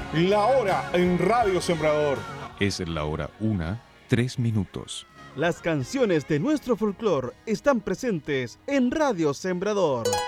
La hora en Radio Sembrador. Es la hora 1:03. Las canciones de nuestro folclore están presentes en Radio Sembrador.